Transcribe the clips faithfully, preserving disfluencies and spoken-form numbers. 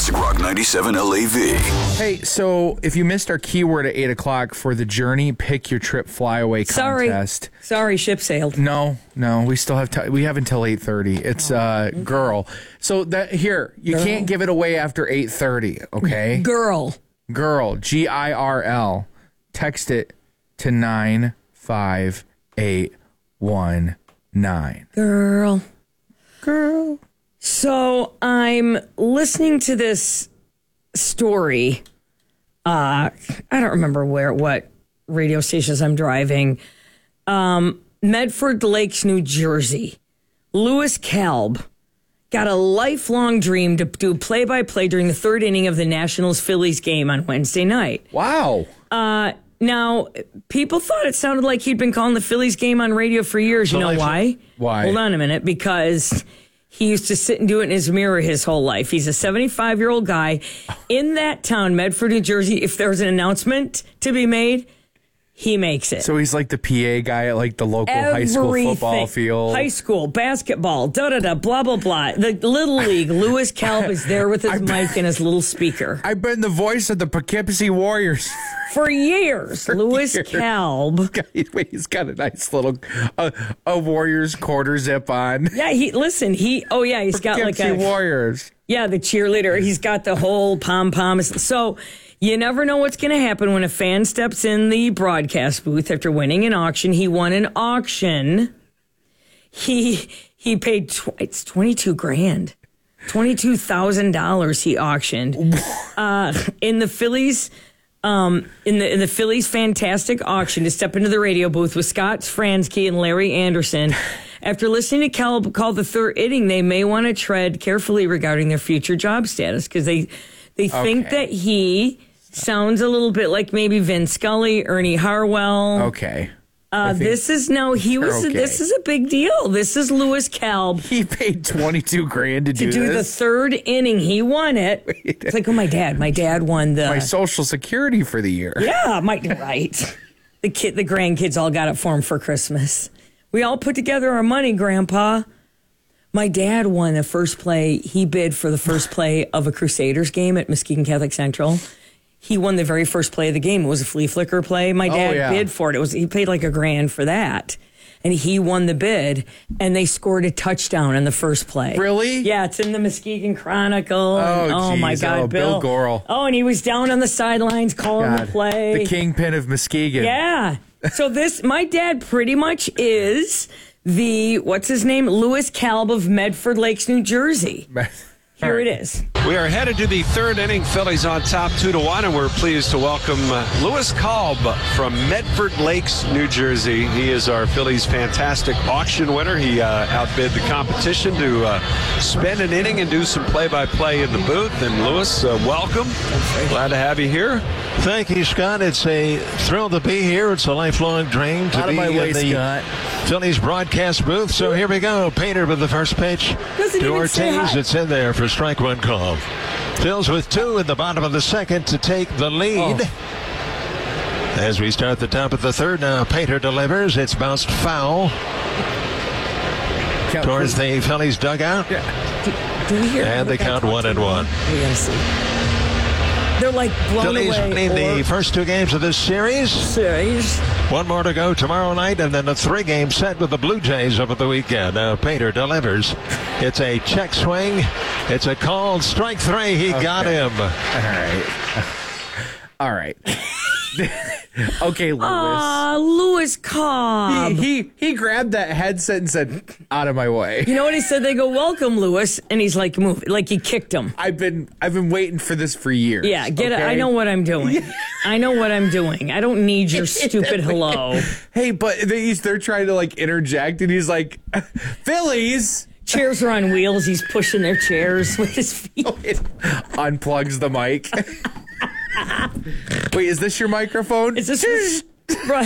Classic Rock ninety-seven L A V. Hey, so if you missed our keyword at eight o'clock for the Journey Pick Your Trip Flyaway Sorry. contest. Sorry, ship sailed. No, no, we still have time. We have until eight thirty. It's uh, okay. girl. So that here, you Girl. can't give it away after eight thirty, okay? Girl. Girl, G I R L. Text it to nine five eight one nine. Girl. Girl. So I'm listening to this story. Uh, I don't remember where, what radio stations I'm driving. Um, Medford Lakes, New Jersey. Lewis Kalb got a lifelong dream to do play-by-play during the third inning of the Nationals-Phillies game on Wednesday night. Wow. Uh, now, people thought it sounded like he'd been calling the Phillies game on radio for years. You know why? Why? Hold on a minute, because he used to sit and do it in his mirror his whole life. He's a seventy-five-year-old guy in that town, Medford, New Jersey. If there was an announcement to be made, he makes it. So he's like the P A guy at like the local Everything. high school football field. High school, basketball, da-da-da, blah, blah, blah. The Little League, Lewis Kalb is there with his I've mic been, and his little speaker. I've been the voice of the Poughkeepsie Warriors. For years, For Lewis years. Kalb. Wait, he's got a nice little uh, a Warriors quarter zip on. Yeah, he listen. He oh yeah, he's got like a Warriors. Yeah, the cheerleader. He's got the whole pom pom. So you never know what's going to happen when a fan steps in the broadcast booth after winning an auction. He won an auction. He he paid tw- it's twenty two grand, twenty two thousand dollars. He auctioned uh, in the Phillies. Um, in the in the Phillies' fantastic auction to step into the radio booth with Scott Franzke and Larry Anderson. After listening to Kalb call the third inning, they may want to tread carefully regarding their future job status because they they think okay. that he sounds a little bit like maybe Vin Scully, Ernie Harwell. Okay. Uh, this is no, he was. okay. This is a big deal. This is Lewis Kalb. He paid twenty-two grand to, to do, do this. the third inning. He won it. It's like, oh, my dad. My dad won the my Social Security for the year. Yeah, my right. The kid, the grandkids all got it for him for Christmas. We all put together our money, Grandpa. My dad won the first play. He bid for the first play of a Crusaders game at Muskegon Catholic Central. He won the very first play of the game. It was a flea flicker play. My dad oh, yeah. bid for it. It was he paid like a grand for that. And he won the bid, and they scored a touchdown in the first play. Really? Yeah, it's in the Muskegon Chronicle. Oh, oh my God, oh, Bill. Bill Gorel. Oh, and he was down on the sidelines calling God. the play. The kingpin of Muskegon. Yeah. So this, my dad pretty much is the, what's his name? Lewis Kalb of Medford Lakes, New Jersey. Here it is. We are headed to the third inning. Phillies on top two to one, and we're pleased to welcome uh, Lewis Kalb from Medford Lakes, New Jersey. He is our Phillies' fantastic auction winner. He uh, outbid the competition to uh, spend an inning and do some play-by-play in the booth. And Lewis, uh, welcome. Glad to have you here. Thank you, Scott. It's a thrill to be here. It's a lifelong dream to Out be of my way, in the Scott. Phillies broadcast booth. So here we go. Painter with the first pitch Doesn't to even say Ortiz. hi. It's in there for strike one call. Phils with two in the bottom of the second to take the lead. Oh. As we start the top of the third now, Painter delivers. It's bounced foul Count, towards the Phillies dugout. Do, do we hear? And they count one and one. We gotta see. They're like blown Phillies away. winning the first two games of this series. Series. One more to go tomorrow night, and then a three-game set with the Blue Jays over the weekend. Now Painter delivers. It's a check swing. It's a called strike three. He okay. got him. All right. All right. Okay, Lewis. Ah, Lewis Kalb. He, he he grabbed that headset and said, "Out of my way." You know what he said? They go, "Welcome, Lewis," and he's like, "Move!" Like he kicked him. I've been I've been waiting for this for years. Yeah, get okay? it. I know what I'm doing. I know what I'm doing. I don't need your stupid hello. Hey, but they, they're trying to like interject, and he's like, "Phillies." Chairs are on wheels. He's pushing their chairs with his feet. It unplugs the mic. Wait, is this your microphone? Is this right?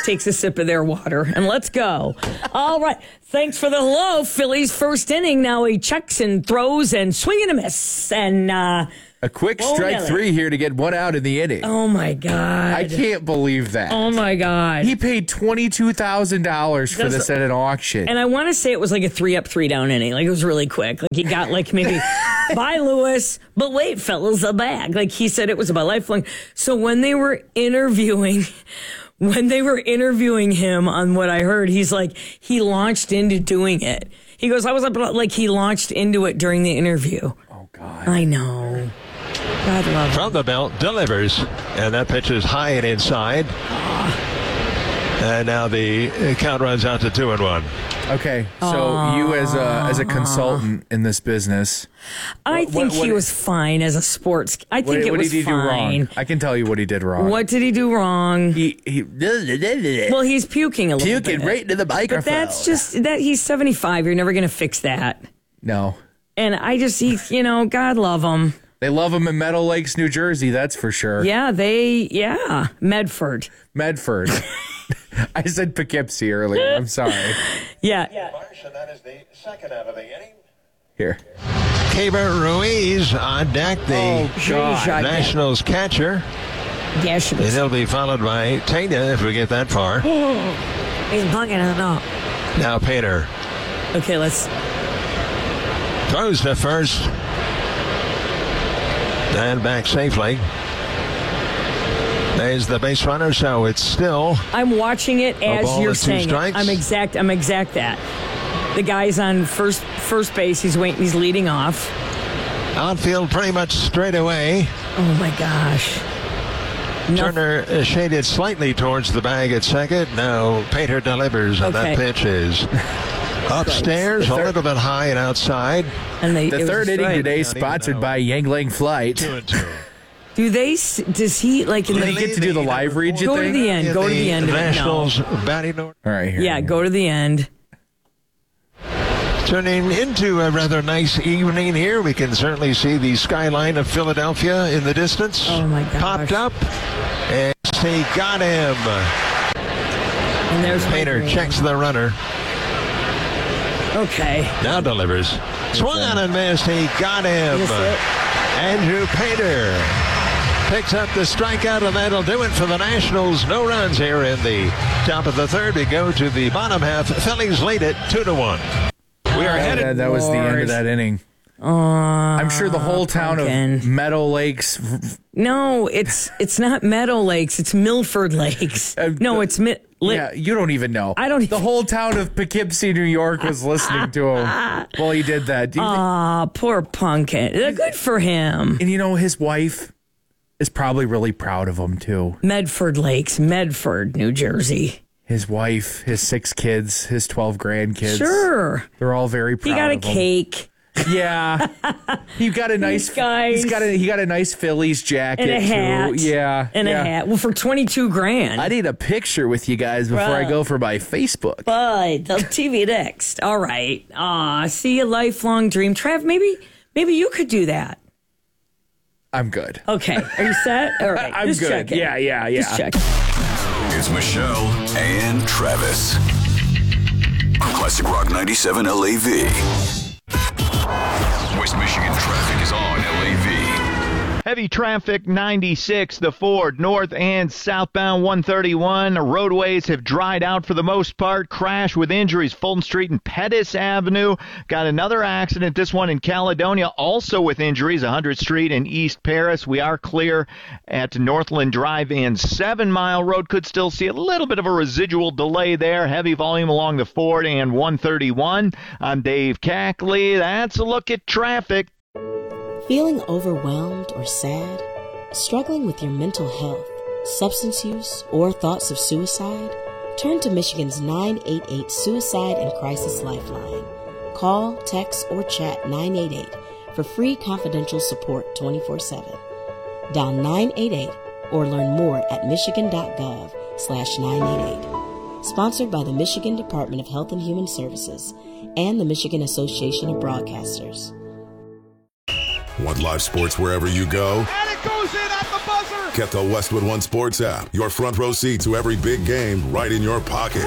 takes a sip of their water, and let's go. All right. Thanks for the hello. Phillies first inning. Now he checks and throws and swing and a miss. And uh, a quick Whoa, strike Nelly. three here to get one out in the inning. oh, my God. I can't believe that. Oh, my God. He paid twenty-two thousand dollars for Does- this at an auction. And I want to say it was like a three up, three down inning. Like it was really quick. Like he got like maybe, bye, Lewis. But wait, fellas, I'm back. Like he said it was about lifelong. So when they were interviewing, when they were interviewing him on what I heard, he's like, he launched into doing it. He goes, I was up, like he launched into it during the interview. oh, God. I know. God love him. From the belt, delivers. And that pitch is high and inside. And now the count runs out to two and one. Okay, so you as a as a consultant in this business, I what- think what- he was fine as a sports. I what, think it what was did he do fine. wrong? I can tell you what he did wrong. What did he do wrong? He, he Well, he's puking a little puking bit. right into the microphone. But that's just that he's seventy-five. You're never going to fix that. no. And I just, he, you know, God love him. They love him in Meadow Lakes, New Jersey. That's for sure. Yeah, they, yeah, Medford. Medford. I said Poughkeepsie earlier. I'm sorry. Yeah. Marsh, and that is the second out of the inning. Here. Keibert Ruiz on deck, the Oh, God. Nationals catcher. Yes, And he'll be followed by Tanya if we get that far. he's bugging it up. Now Painter Okay, let's. throws to first. And back safely. There's the base runner, so it's still I'm watching it as ball you're and two saying it. strikes. I'm exact. I'm exact that. The guy's on first first base. He's waiting. He's leading off. outfield pretty much straight away. Oh my gosh. Turner uh, shaded slightly towards the bag at second. Now Painter delivers, and Okay. that pitch is upstairs, a little bit high and outside. And they, The it was third inning strike. today, Not even sponsored now. by Yangling Flight. Two and two. Do they? s- Does he like in Did the? he get to do the live read, you Go to think? the end. Go to the end of it. No. Nationals batting order. All right, here. Yeah, go to the end. Turning into a rather nice evening here. We can certainly see the skyline of Philadelphia in the distance. Oh, my gosh. Popped up. And he got him. And there's Painter Green. checks the runner. Okay. Now delivers. Swung on and missed. He got him. Is it? Andrew Painter picks up the strikeout, and that'll do it for the Nationals. No runs here in the top of the third. We go to the bottom half. Phillies lead it two to one. We are Yeah, headed. that, that was the end Lord. of that inning. I'm sure the whole town pumpkin. of Meadow Lakes. No, it's it's not Meadow Lakes. It's Milford Lakes. Uh, No, it's Mi- Li- Yeah, you don't even know. I don't The even- whole town of Poughkeepsie, New York, was listening to him while he did that. Do you think- Aw, poor Pumpkin. Uh, Good for him. and you know, his wife is probably really proud of him too. Medford Lakes, Medford, New Jersey. His wife, his six kids, his twelve grandkids. Sure. They're all very proud He got a of him. cake Yeah. He got a nice guys. He's got a he got a nice Phillies jacket and a hat. too. Yeah. And yeah. a hat. Well, for twenty-two grand. I need a picture with you guys before I Bruh. go for my Facebook. Bye. The T V next. All right. Aw, see a lifelong dream. Trav, maybe maybe you could do that. I'm good. Okay. Are you set? All right. I'm Just good. checking. Yeah, yeah, yeah. Just check. It's Michelle and Travis on Classic Rock ninety-seven L A V. West Michigan traffic is on L A V. Heavy traffic ninety-six, the Ford, north and southbound one thirty-one. Roadways have dried out for the most part. Crash with injuries, Fulton Street and Pettis Avenue. Got another accident, this one in Caledonia, also with injuries, one hundredth Street and East Paris. We are clear at Northland Drive and Seven Mile Road. Could still see a little bit of a residual delay there. Heavy volume along the Ford and one thirty-one. I'm Dave Cackley. That's a look at traffic. Feeling overwhelmed or sad? Struggling with your mental health, substance use, or thoughts of suicide? Turn to Michigan's nine eight eight Suicide and Crisis Lifeline. Call, text, or chat nine eight eight for free confidential support twenty-four seven. Dial nine eight eight or learn more at michigan.gov slash 988. Sponsored by the Michigan Department of Health and Human Services and the Michigan Association of Broadcasters. Want live sports wherever you go? And it goes in at the buzzer. Get the Westwood One Sports app. Your front row seat to every big game right in your pocket.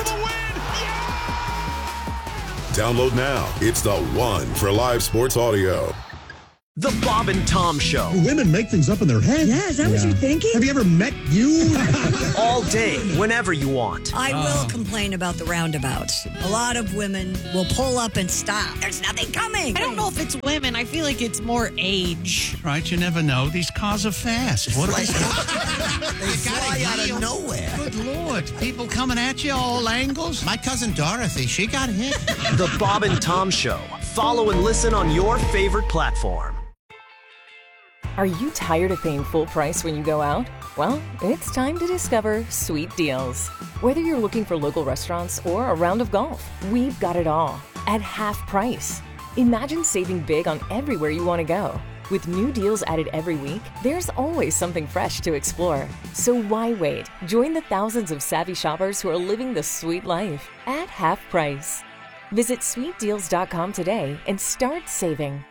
Download now. It's the one for live sports audio. The Bob and Tom Show. Women make things up in their head. Yeah, is that yeah. what you're thinking? Have you ever met you? All day, whenever you want. I will oh. complain about the roundabouts. A lot of women will pull up and stop. There's nothing coming. I don't know if it's women. I feel like it's more age. Right, you never know. These cars are fast. What they fly out of nowhere. Good Lord. People coming at you all angles. My cousin Dorothy, she got hit. The Bob and Tom Show. Follow and listen on your favorite platform. Are you tired of paying full price when you go out? Well, it's time to discover Sweet Deals. Whether you're looking for local restaurants or a round of golf, we've got it all at half price. Imagine saving big on everywhere you want to go. With new deals added every week, there's always something fresh to explore. So why wait? Join the thousands of savvy shoppers who are living the sweet life at half price. Visit sweet deals dot com today and start saving.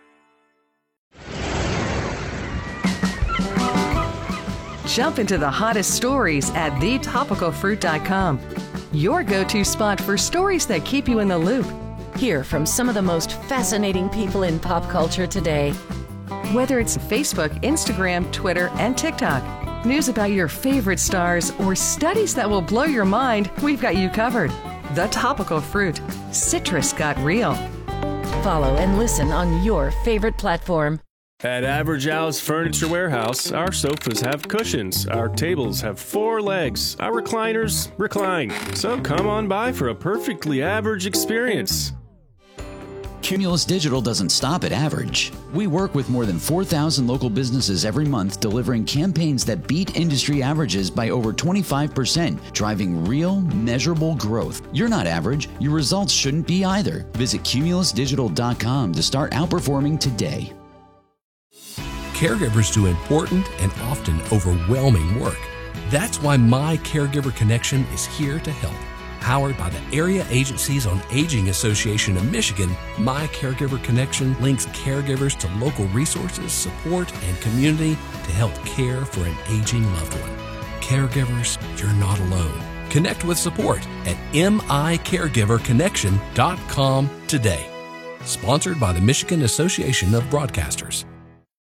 Jump into the hottest stories at the topical fruit dot com. Your go-to spot for stories that keep you in the loop. Hear from some of the most fascinating people in pop culture today. Whether it's Facebook, Instagram, Twitter, and TikTok, news about your favorite stars, or studies that will blow your mind, we've got you covered. The Topical Fruit. Citrus got real. Follow and listen on your favorite platform. At Average Al's Furniture Warehouse, our sofas have cushions, our tables have four legs, our recliners recline. So come on by for a perfectly average experience. Cumulus Digital doesn't stop at average. We work with more than four thousand local businesses every month, delivering campaigns that beat industry averages by over twenty-five percent, driving real, measurable growth. You're not average. Your results shouldn't be either. Visit cumulus digital dot com to start outperforming today. Caregivers do important and often overwhelming work. That's why My Caregiver Connection is here to help. Powered by the Area Agencies on Aging Association of Michigan, My Caregiver Connection links caregivers to local resources, support, and community to help care for an aging loved one. Caregivers, you're not alone. Connect with support at my caregiver connection dot com today. Sponsored by the Michigan Association of Broadcasters.